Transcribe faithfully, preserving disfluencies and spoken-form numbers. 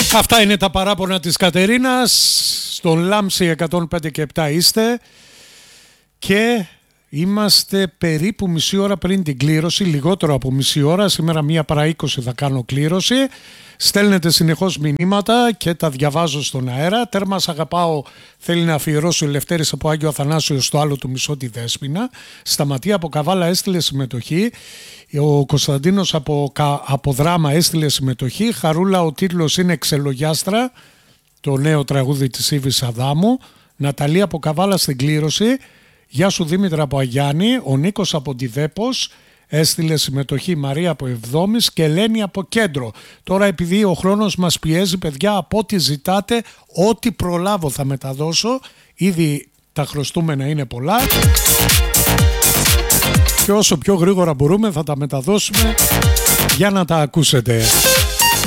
Αυτά είναι τα παράπονα της Κατερίνας. Στον Λάμψη εκατόν πέντε και επτά είστε και είμαστε περίπου μισή ώρα πριν την κλήρωση, λιγότερο από μισή ώρα. Σήμερα μία παρά είκοσι θα κάνω κλήρωση. Στέλνετε συνεχώς μηνύματα και τα διαβάζω στον αέρα. Τέρμα σ' αγαπάω θέλει να αφιερώσει ο Λευτέρης από Άγιο Αθανάσιο στο άλλο του μισό τη Δέσποινα. Σταματία από Καβάλα έστειλε συμμετοχή. Ο Κωνσταντίνος από, από Δράμα έστειλε συμμετοχή. Χαρούλα, ο τίτλος είναι Ξελογιάστρα, το νέο τραγούδι της Ήβης Αδάμου. Ναταλία από Καβάλα στην κλήρωση. Γεια σου Δήμητρα από Αγιάννη. Ο Νίκος από Ντιδέπος έστειλε συμμετοχή. Μαρία από Εβδόμης και Ελένη από Κέντρο. Τώρα επειδή ο χρόνος μας πιέζει, παιδιά, από ό,τι ζητάτε, ό,τι προλάβω θα μεταδώσω. Ήδη τα χρωστούμενα είναι πολλά και όσο πιο γρήγορα μπορούμε θα τα μεταδώσουμε για να τα ακούσετε.